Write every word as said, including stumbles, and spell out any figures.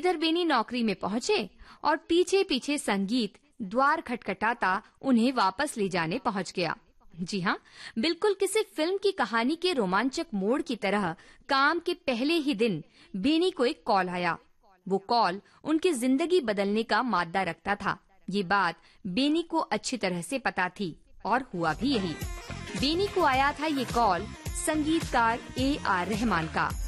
इधर बेनी नौकरी में पहुँचे और पीछे पीछे संगीत द्वार खटखटाता उन्हें वापस ले जाने पहुँच गया। जी हाँ, बिल्कुल किसी फिल्म की कहानी के रोमांचक मोड़ की तरह काम के पहले ही दिन बेनी को एक कॉल आया। वो कॉल उनकी जिंदगी बदलने का मादा रखता था। ये बात बेनी को अच्छी तरह से पता थी और हुआ भी यही। बेनी को आया था ये कॉल संगीतकार ए आर रहमान का।